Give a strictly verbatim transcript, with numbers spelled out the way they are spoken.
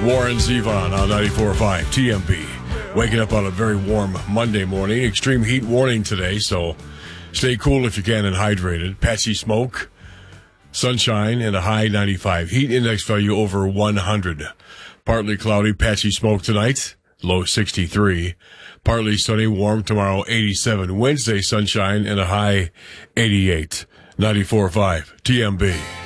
Warren Zevon on ninety-four point five T M B. Waking up on a very warm Monday morning. Extreme heat warning today, so stay cool if you can and hydrated. Patchy smoke, sunshine, and a high ninety-five. Heat index value over one hundred. Partly cloudy, patchy smoke tonight, low sixty-three. Partly sunny, warm tomorrow, eighty-seven. Wednesday, sunshine, and a high eighty-eight. ninety-four point five T M B.